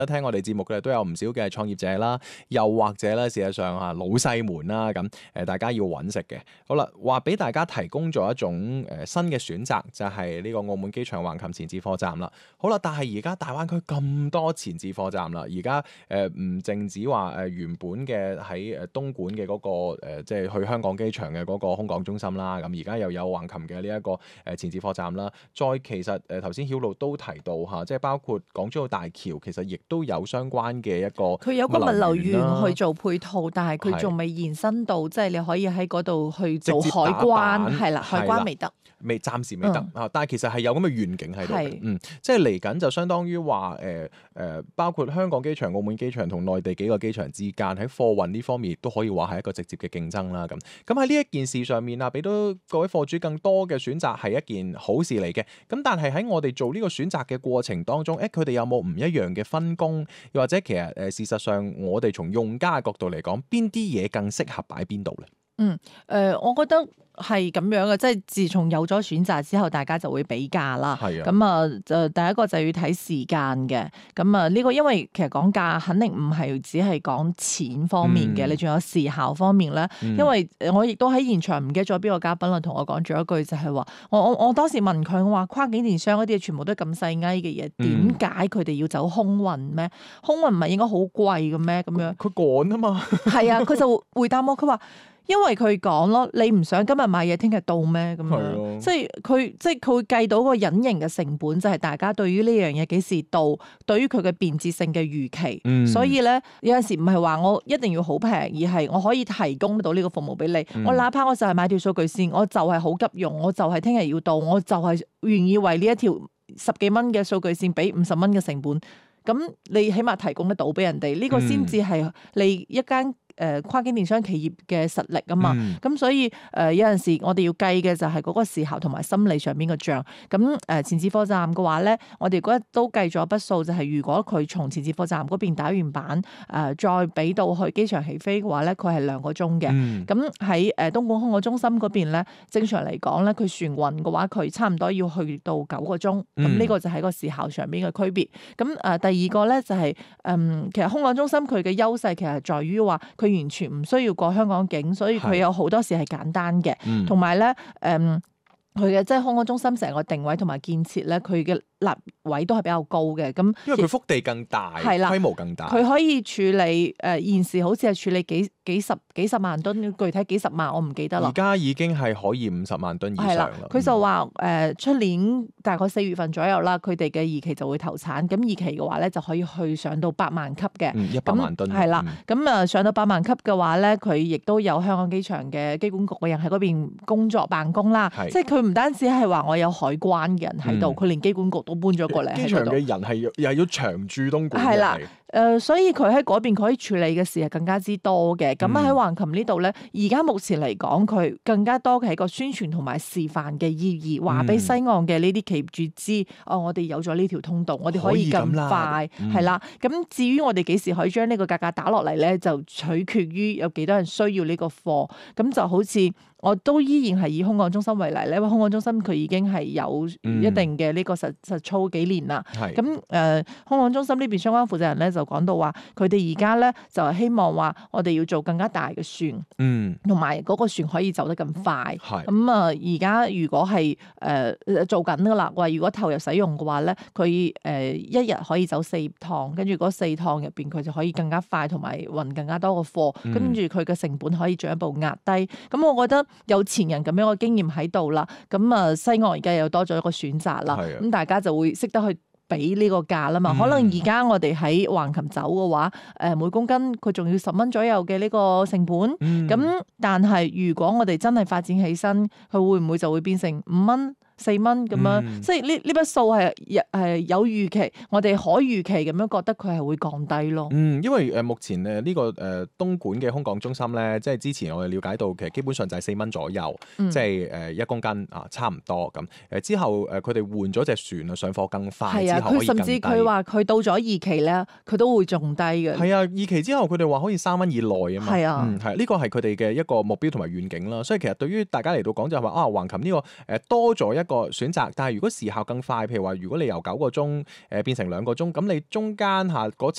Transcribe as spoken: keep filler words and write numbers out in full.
聽我哋節目嘅都有唔少嘅創業者啦，又或者咧，事實上嚇老細們啦，咁誒大家要揾食嘅。好啦，話俾大家提供咗一種誒新嘅選擇，就係呢個澳門機場橫琴前置貨站啦。好啦，但係而家大灣區咁多前置貨站啦，而家誒唔淨止話誒原本嘅喺誒東莞嘅嗰個誒即係去香港機場嘅嗰個空港中心啦，咁而家又有橫琴嘅呢一個誒前置貨站啦。再其實誒頭先曉露都提到嚇，即係包括港珠澳大橋，其實亦都有相關嘅一個佢有個物流園去做配套，但係佢仲未延伸到，即係你可以喺嗰度去做海關，係啦，海關未得， 未暫時未得啊！但係其實係有咁嘅願景喺度嘅， 係嗯，即係嚟緊就相當於話誒誒，包括香港機場、澳門機場同內地幾個機場之間喺貨運呢方面，亦都可以話係一個直接嘅競爭啦。咁咁喺呢一件事上面啊，俾到各位貨主更多嘅選擇係一件好事嚟嘅。咁但係喺我哋做呢個選擇嘅過程當中，誒佢哋有冇唔一樣嘅分工？又或者其實誒事實上，我哋從用家嘅角度嚟講，邊啲嘢更適合擺邊度咧？ 嗯，誒、呃，我覺得係咁樣嘅，即係自從有咗選擇之後，大家就會比價啦。 係啊， 咁啊，就第一個就要睇時間嘅。咁啊，呢個因為其實講價肯定唔係只係講錢方面嘅，嗯、你仲有時效方面咧。嗯、因為我亦都喺現場唔記得咗邊個嘉賓啦，同我講咗一句就係話，我我我當時問佢，我話跨境電商嗰啲全部都係咁細埃嘅嘢，點解佢哋要走空運咩？空運唔係應該好貴嘅咩？咁樣佢趕啊嘛。係啊，佢就回答我，佢話。因為佢講咯，你唔想今日買嘢，聽日到咩咁樣？即係佢，即係佢會計到個隱形嘅成本，就係大家對於呢樣嘢幾時到，對於佢嘅便捷性嘅預期。嗯、所以咧，有陣時唔係話我一定要好平，而係我可以提供到呢個服務俾你。嗯、我哪怕我就係買條數據線，我就係好急用，我就係聽日要到，我就係願意為呢一條十幾蚊嘅數據線俾五十蚊嘅成本。咁你起碼提供得到俾人哋，呢、呢個先至係你一間。誒、呃、跨境電商企業嘅實力啊嘛，咁、嗯、所以誒、呃、有陣時我哋要計嘅就係嗰個時效同埋心理上邊嘅帳。咁誒、呃、前置貨站嘅話咧，我哋嗰日都計咗筆數，就係如果佢從前置貨站嗰邊打完板，誒、呃、再俾到去機場起飛嘅話咧，佢係兩個鐘嘅。咁喺誒東莞空港中心嗰邊咧，正常嚟講咧，佢船運嘅話，佢差唔多要去到九個鐘。咁呢、嗯、個就係個時效上邊嘅區別。咁誒、呃、第二個咧就係、是、誒、嗯、其實空港中心佢嘅優勢其實係在於話佢完全唔需要過香港境，所以佢有好多時係簡單嘅，同埋咧，誒、嗯，佢嘅即係空港中心成個定位同埋建設咧，佢嘅立位都係比較高嘅，咁因為佢腹地更大，係啦，規模更大， 佢可以處理誒、呃、現時好似係處理幾幾十幾十萬噸，具體幾十萬我唔記得啦。 而家已經係可以五十萬噸以上啦。 佢就話誒出年大概四月份左右啦，佢哋嘅二期就會投產，咁二期嘅話咧就可以去上到八萬級嘅， 一百、嗯、萬噸係啦。咁啊、嗯、上到八萬級嘅話咧，佢亦都有香港機場嘅機管局嘅人喺嗰邊工作辦公啦，是即係佢唔單止係話我有海關嘅人喺度，佢、嗯、連機管局都搬咗過嚟。 機場嘅人係又係要長駐東莞嘅。係啦。 誒、呃，所以佢喺嗰邊佢可以處理嘅事係更加之多嘅。咁喺橫琴呢度咧，而家目前嚟講，佢更加多嘅係個宣傳同埋示範嘅意義，話俾西岸嘅呢啲企業主知，哦，我哋有咗呢條通道，我哋可以咁快，係啦。咁、嗯、至於我哋幾時可以將呢個價格打落嚟咧，就取決於有幾多人需要呢個貨。咁就好似我都依然係以空港中心為例咧，因為空港中心佢已經係有一定嘅呢個實實操幾年啦。咁誒、嗯呃，空港中心呢邊相關負責人咧就講到話，佢哋而家咧就係希望話，我哋要做更加大嘅船，嗯，同埋嗰個船可以走得更快。咁啊，而家如果係誒、呃、做緊噶啦，話如果投入使用嘅話咧，佢誒、呃、一日可以走四趟，跟住嗰四趟入邊佢就可以更加快，同埋運更加多嘅貨，跟住佢嘅成本可以進一步壓低。咁我覺得有前人咁樣嘅經驗喺度啦，咁啊西岸而家又多咗一個選擇啦，咁的大家就會識得去俾呢個價啦嘛。嗯、可能而家我哋喺橫琴走嘅話，誒每公斤佢仲要十蚊左右嘅呢個成本，咁、嗯、但係如果我哋真係發展起身，佢會唔會就會變成五蚊？四蚊咁樣，嗯、即係呢呢筆數係係有預期，我哋可預期咁樣覺得佢係會降低咯。 嗯，因為誒目前誒、這、呢個誒、呃、東莞嘅空港中心咧，即係之前我哋了解到，其實基本上就係四蚊左右，嗯、即係誒一公斤啊，差唔多咁。誒之後誒佢哋換咗隻船啊，上貨更快，係啊，之後可以更低。佢甚至佢話佢到咗二期咧，佢都會仲低嘅。係啊，二期之後佢哋話可以三蚊以內啊嘛。係啊，嗯係呢個係佢哋嘅一個目標同埋願景啦。所以其實對於大家嚟到講就係話啊，橫琴呢、這個誒、呃、多咗一個選擇，但係如果時效更快，譬如話如果你由九個鐘誒變成兩個鐘，咁你中間嚇嗰